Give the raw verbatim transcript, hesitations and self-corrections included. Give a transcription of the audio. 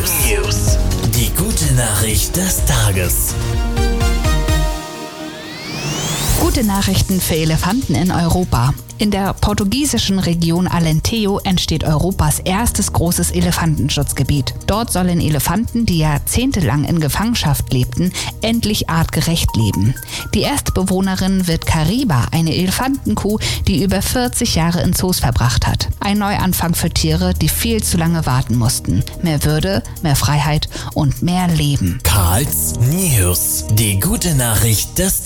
News. Die gute Nachricht des Tages. Gute Nachrichten für Elefanten in Europa. In der portugiesischen Region Alentejo entsteht Europas erstes großes Elefantenschutzgebiet. Dort sollen Elefanten, die jahrzehntelang in Gefangenschaft lebten, endlich artgerecht leben. Die erste Bewohnerin wird Kariba, eine Elefantenkuh, die über vierzig Jahre in Zoos verbracht hat. Ein Neuanfang für Tiere, die viel zu lange warten mussten. Mehr Würde, mehr Freiheit und mehr Leben. Karls News. Die gute Nachricht des